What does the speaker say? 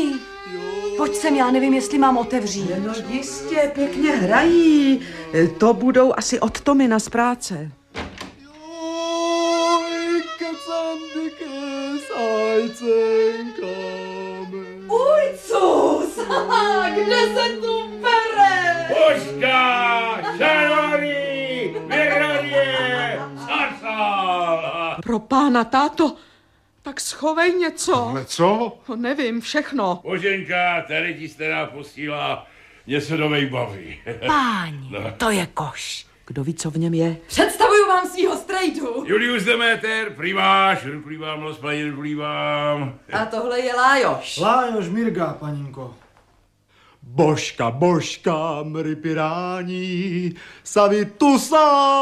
Páni, pojď sem, já nevím, jestli mám otevřít. No jistě, pěkně hrají. To budou asi od Tomina z práce. Ujcus, kde se tu bere? Božka, Šanori, Mironie, Sarsal. Pro pána, táto, tak schovej něco. Ale co? No, nevím, všechno. Boženka, tady ti stará posílá něco do baví. Páni, to je koš. Kdo ví, co v něm je? Představuju vám svýho strejdu. Julius Demeter, primáš, ruplívám, rozplaní, ruplívám. A tohle je Lájoš. Lájoš Mirga, paninko. Božka, mry pirání, savitusa.